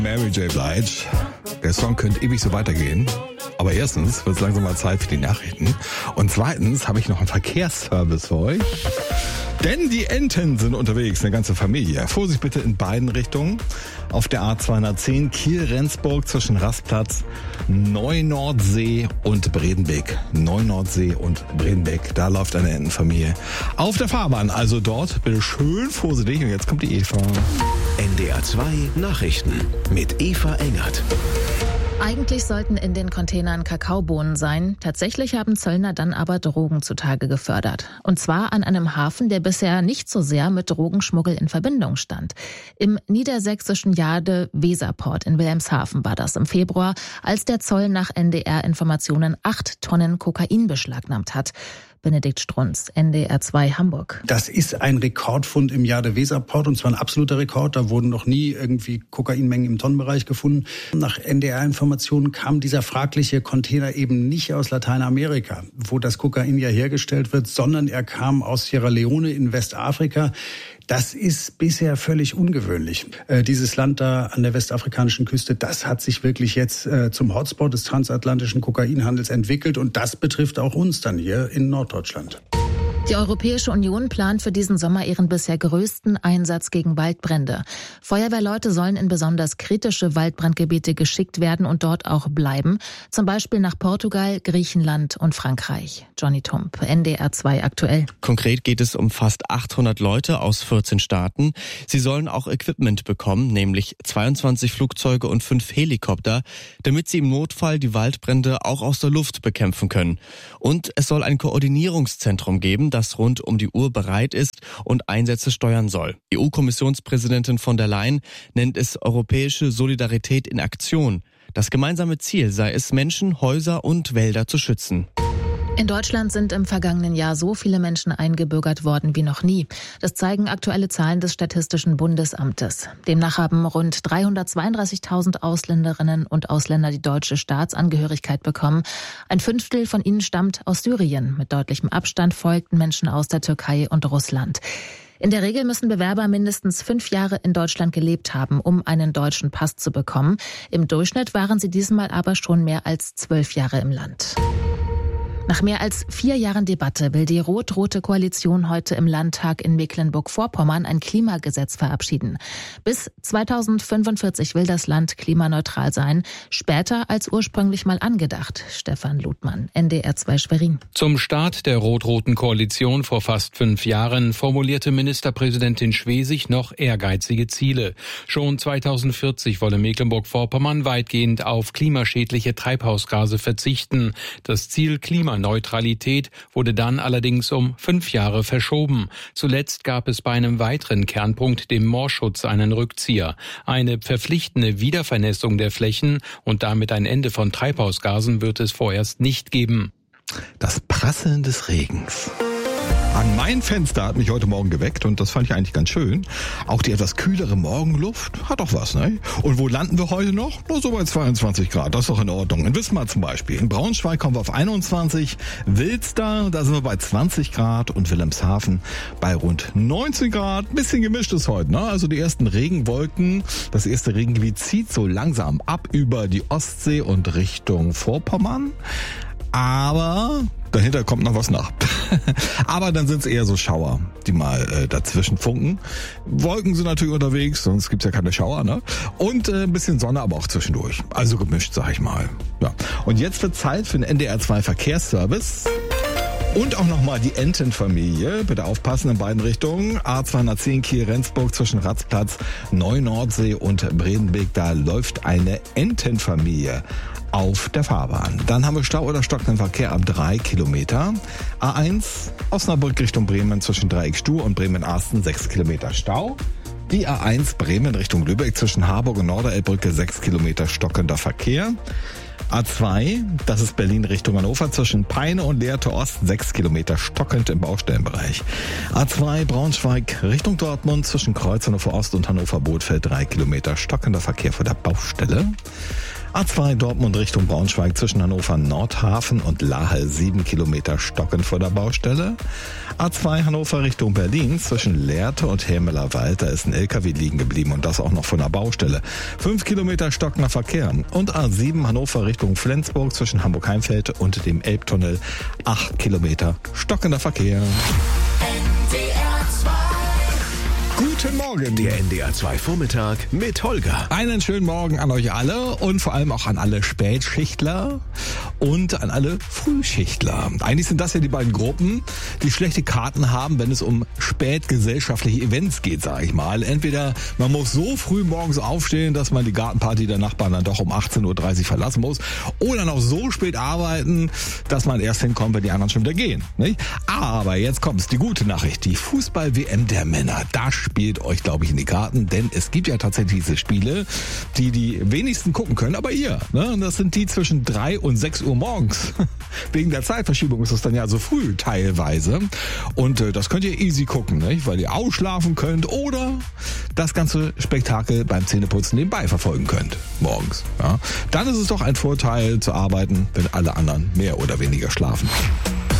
Mary J. Blige. Der Song könnte ewig so weitergehen. Aber erstens wird es langsam mal Zeit für die Nachrichten. Und zweitens habe ich noch einen Verkehrsservice für euch. Denn die Enten sind unterwegs, eine ganze Familie. Vorsicht bitte in beiden Richtungen. Auf der A210 Kiel-Rendsburg zwischen Rastplatz, Neunordsee und Bredenbeek. Neunordsee und Bredenbeek, da läuft eine Entenfamilie auf der Fahrbahn. Also dort bitte schön vorsichtig. Und jetzt kommt die Eva. NDR 2 Nachrichten mit Eva Engert. Eigentlich sollten in den Containern Kakaobohnen sein. Tatsächlich haben Zöllner dann aber Drogen zutage gefördert. Und zwar an einem Hafen, der bisher nicht so sehr mit Drogenschmuggel in Verbindung stand. Im niedersächsischen Jade-Weserport in Wilhelmshaven war das im Februar, als der Zoll nach NDR-Informationen 8 Tonnen Kokain beschlagnahmt hat. Benedikt Strunz, NDR 2 Hamburg. Das ist ein Rekordfund im Jade-Weserport und zwar ein absoluter Rekord. Da wurden noch nie irgendwie Kokainmengen im Tonnenbereich gefunden. Nach NDR-Informationen kam dieser fragliche Container eben nicht aus Lateinamerika, wo das Kokain ja hergestellt wird, sondern er kam aus Sierra Leone in Westafrika. Das ist bisher völlig ungewöhnlich. Dieses Land da an der westafrikanischen Küste, das hat sich wirklich jetzt zum Hotspot des transatlantischen Kokainhandels entwickelt. Und das betrifft auch uns dann hier in Norddeutschland. Die Europäische Union plant für diesen Sommer ihren bisher größten Einsatz gegen Waldbrände. Feuerwehrleute sollen in besonders kritische Waldbrandgebiete geschickt werden und dort auch bleiben. Zum Beispiel nach Portugal, Griechenland und Frankreich. Johnny Tump, NDR 2 aktuell. Konkret geht es um fast 800 Leute aus 14 Staaten. Sie sollen auch Equipment bekommen, nämlich 22 Flugzeuge und 5 Helikopter, damit sie im Notfall die Waldbrände auch aus der Luft bekämpfen können. Und es soll ein Koordinierungszentrum geben, das rund um die Uhr bereit ist und Einsätze steuern soll. EU-Kommissionspräsidentin von der Leyen nennt es europäische Solidarität in Aktion. Das gemeinsame Ziel sei es, Menschen, Häuser und Wälder zu schützen. In Deutschland sind im vergangenen Jahr so viele Menschen eingebürgert worden wie noch nie. Das zeigen aktuelle Zahlen des Statistischen Bundesamtes. Demnach haben rund 332.000 Ausländerinnen und Ausländer die deutsche Staatsangehörigkeit bekommen. Ein Fünftel von ihnen stammt aus Syrien. Mit deutlichem Abstand folgten Menschen aus der Türkei und Russland. In der Regel müssen Bewerber mindestens 5 Jahre in Deutschland gelebt haben, um einen deutschen Pass zu bekommen. Im Durchschnitt waren sie diesmal aber schon mehr als 12 Jahre im Land. Nach mehr als 4 Jahren Debatte will die rot-rote Koalition heute im Landtag in Mecklenburg-Vorpommern ein Klimagesetz verabschieden. Bis 2045 will das Land klimaneutral sein, später als ursprünglich mal angedacht. Stefan Ludmann, NDR 2 Schwerin. Zum Start der rot-roten Koalition vor fast 5 Jahren formulierte Ministerpräsidentin Schwesig noch ehrgeizige Ziele. Schon 2040 wolle Mecklenburg-Vorpommern weitgehend auf klimaschädliche Treibhausgase verzichten. Das Ziel Klimaneutralität wurde dann allerdings um 5 Jahre verschoben. Zuletzt gab es bei einem weiteren Kernpunkt, dem Moorschutz, einen Rückzieher. Eine verpflichtende Wiedervernässung der Flächen und damit ein Ende von Treibhausgasen wird es vorerst nicht geben. Das Prasseln des Regens an mein Fenster hat mich heute Morgen geweckt und das fand ich eigentlich ganz schön. Auch die etwas kühlere Morgenluft hat doch was, ne? Und wo landen wir heute noch? Nur so bei 22 Grad, das ist doch in Ordnung. In Wismar zum Beispiel. In Braunschweig kommen wir auf 21, Wilster, da sind wir bei 20 Grad und Wilhelmshaven bei rund 19 Grad. Ein bisschen gemischt ist heute, ne? Also die ersten Regenwolken, das erste Regengebiet zieht so langsam ab über die Ostsee und Richtung Vorpommern. Aber dahinter kommt noch was nach. Aber dann sind es eher so Schauer, die mal dazwischen funken. Wolken sind natürlich unterwegs, sonst gibt's ja keine Schauer, ne? Und ein bisschen Sonne aber auch zwischendurch. Also gemischt, sag ich mal. Ja. Und jetzt wird Zeit für den NDR 2 Verkehrsservice. Und auch nochmal die Entenfamilie. Bitte aufpassen in beiden Richtungen. A210 Kiel-Rendsburg zwischen Rastplatz, Neunordsee und Bredenbeek. Da läuft eine Entenfamilie auf der Fahrbahn. Dann haben wir Stau oder stockenden Verkehr ab 3 Kilometer. A1 Osnabrück Richtung Bremen zwischen Dreieck-Stuhr und Bremen-Arsten 6 Kilometer Stau. Die A1 Bremen Richtung Lübeck zwischen Harburg und Norderelbbrücke 6 Kilometer stockender Verkehr. A2, das ist Berlin Richtung Hannover zwischen Peine und Lehrte Ost, 6 Kilometer stockend im Baustellenbereich. A2 Braunschweig Richtung Dortmund zwischen Kreuz Hannover Ost und Hannover Bothfeld 3 Kilometer stockender Verkehr vor der Baustelle. A2 Dortmund Richtung Braunschweig zwischen Hannover Nordhafen und Lahe 7 Kilometer stocken vor der Baustelle. A2 Hannover Richtung Berlin zwischen Lehrte und Hermelerwald, da ist ein LKW liegen geblieben und das auch noch von der Baustelle. 5 Kilometer stockender Verkehr. Und A7 Hannover Richtung Flensburg zwischen Hamburg-Heimfeld und dem Elbtunnel 8 Kilometer stockender Verkehr. Guten Morgen. Der NDR 2 Vormittag mit Holger. Einen schönen Morgen an euch alle und vor allem auch an alle Spätschichtler und an alle Frühschichtler. Eigentlich sind das ja die beiden Gruppen, die schlechte Karten haben, wenn es um spätgesellschaftliche Events geht, sage ich mal. Entweder man muss so früh morgens aufstehen, dass man die Gartenparty der Nachbarn dann doch um 18.30 Uhr verlassen muss, oder noch so spät arbeiten, dass man erst hinkommt, wenn die anderen schon wieder gehen. Nicht? Aber jetzt kommt's, die gute Nachricht. Die Fußball-WM der Männer, da spielt euch, glaube ich, in die Karten, denn es gibt ja tatsächlich diese Spiele, die wenigsten gucken können, aber ihr, ne? Und das sind die zwischen 3 und 6 Uhr morgens. Wegen der Zeitverschiebung ist das dann ja so früh teilweise. Und das könnt ihr easy gucken, nicht? Weil ihr ausschlafen könnt oder das ganze Spektakel beim Zähneputzen nebenbei verfolgen könnt, morgens. Ja? Dann ist es doch ein Vorteil zu arbeiten, wenn alle anderen mehr oder weniger schlafen.